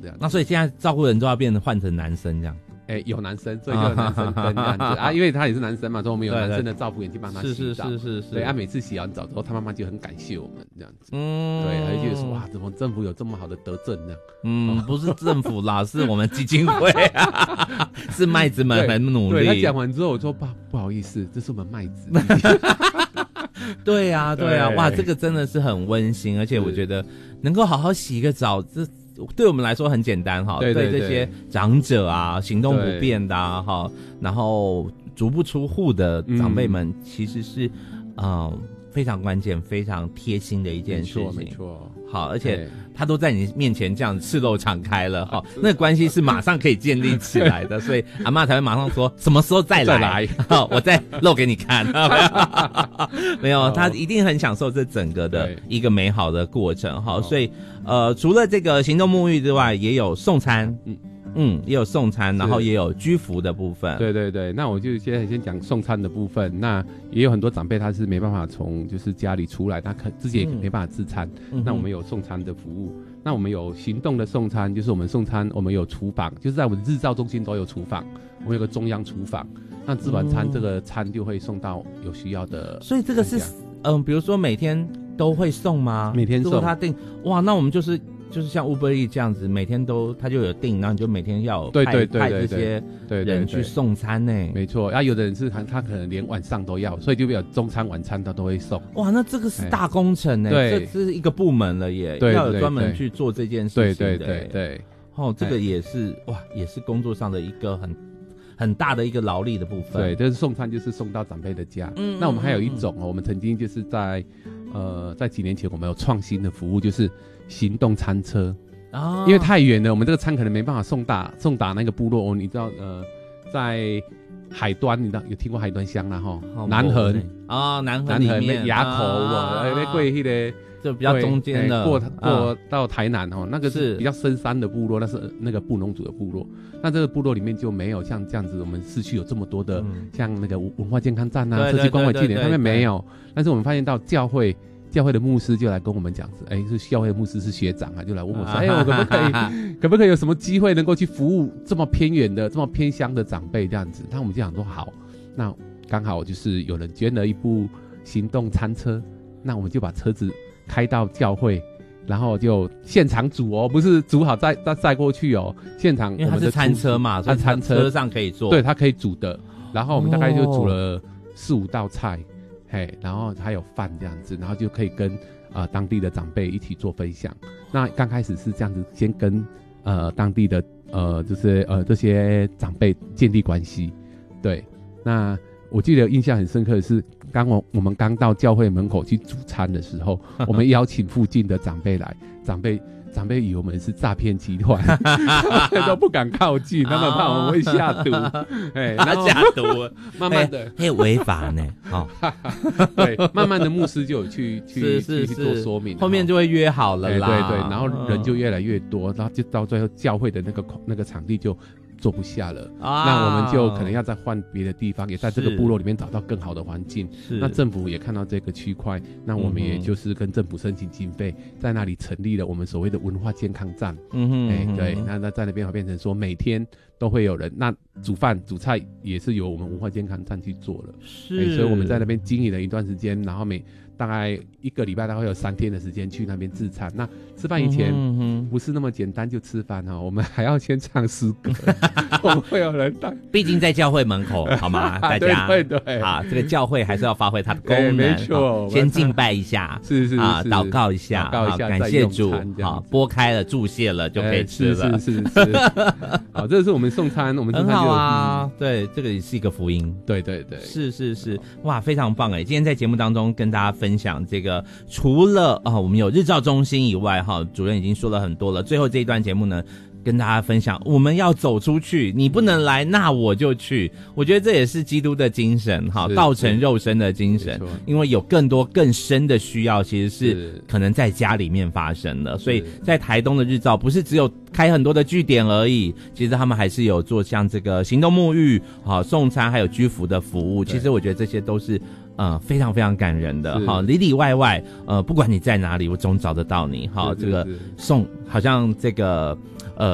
这样子。 那所以现在照顾人都要换成男生这样。 有男生，所以就有男生跟这样子啊，因为他也是男生嘛，所以我们有男生的照顾员去帮他洗澡。是。对啊，每次洗完澡之后，他妈妈就很感谢我们这样子。对，而且说哇，怎么政府有这么好的德政这样？ 不是政府啦，是我们基金会啊，是麦子们很努力。 对，他讲完之后，我说爸，不好意思，这是我们麦子。 对啊，哇，这个真的是很温馨，而且我觉得能够好好洗一个澡，这对我们来说很简单哈。对这些长者啊，行动不便的哈，然后足不出户的长辈们，其实是非常关键、非常贴心的一件事情。 没错。 好，而且他都在你面前这样赤裸敞开了哈，那个关系是马上可以建立起来的，所以阿嬷才会马上说什么时候再来，我再露给你看。没有，他一定很享受这整个的一个美好的过程哈。所以除了这个行动沐浴之外，也有送餐，也有送餐，然后也有居服的部分。 对，那我就先讲送餐的部分。那也有很多长辈他是没办法从就是家里出来，他自己也没办法自餐。那我们有送餐的服务。那我们有行动的送餐，就是我们送餐，我们有厨房，就是在我们日照中心都有厨房，我们有个中央厨房。那吃完餐，这个餐就会送到有需要的。 所以这个是比如说每天都会送吗？ 每天送。如果他订，哇，那我们就是像 Uber Eats 这样子，每天他就有订，然后你就每天要有派这些人去送餐呢。 没错，有的人是他可能连晚上都要，所以就比如中餐晚餐他都会送。 哇，那这个是大工程呢，这是一个部门了耶，要有专门去做这件事情的。对，这个也是也是工作上的一个很大的一个劳力的部分。 对，就是送餐就是送到长辈的家。那我们还有一种我们曾经就是在几年前我们有创新的服务，就是行动餐车。因为太远了，我们这个餐可能没办法送达那个部落。你知道在海端，你知道有听过海端乡啦哈？南横南横里面垭口那过那个就比较中间的， 过到台南那个是比较深山的部落，那是那个布农族的部落。那这个部落里面就没有像这样子，我们市区有这么多的像那个文化健康站啊、社区关怀据点，他们没有。但是我们发现到教会的牧师就来跟我们讲，是教会的牧师是学长啊，就来问我说，我可不可以有什么机会能够去服务这么偏远的、这么偏乡的长辈这样子？那我们就想说好，那刚好就是有人捐了一部行动餐车，那我们就把车子开到教会，然后就现场煮不是煮好再载过去现场我们的， 因为它是餐车嘛，所以餐车上可以做， 对，它可以煮的。然后我们大概就煮了4-5道菜。然后还有饭这样子，然后就可以跟当地的长辈一起做分享。那刚开始是这样子，先跟当地的就是这些长辈建立关系。对，那我记得印象很深刻的是，我们刚到教会门口去煮餐的时候，我们邀请附近的长辈来，长辈以为我们是诈骗集团，都不敢靠近，他们怕我们会下毒。 然后下毒， 慢慢的， 违法呢。 对，慢慢的牧师就有去做说明， 后面就会约好了啦。 对，然后人就越来越多，然后就到最后教会的那个场地就坐不下了，那我们就可能要再换别的地方，也在这个部落里面找到更好的环境。那政府也看到这个区块，那我们也就是跟政府申请经费，在那里成立了我们所谓的文化健康站。对，那在那边会变成说每天都会有人，那煮饭煮菜也是由我们文化健康站去做了。所以我们在那边经营了一段时间，然后大概1个礼拜大概有3天的时间去那边自餐。那吃饭以前不是那么简单就吃饭我们还要先唱诗歌，我们会有人带。 毕竟在教会门口，好吗？大家对这个教会还是要发挥它的功能。 没错， 先敬拜一下， 是祷告一下，感谢主，拨开了注谢了就可以吃了。 是。好，这是我们送餐，我们送餐很好啊。对，这个也是一个福音。 对， 是，哇，非常棒哎！今天在节目当中跟大家分享这个，除了我们有日照中心以外主任已经说了很多了。最后这一段节目呢，跟大家分享我们要走出去，你不能来那我就去。我觉得这也是基督的精神道成肉身的精神，因为有更多更深的需要其实是可能在家里面发生的。所以在台东的日照不是只有开很多的据点而已，其实他们还是有做像这个行动沐浴送餐还有居服的服务。其实我觉得这些都是非常非常感人的里里外外不管你在哪里我总找得到你这个好像这个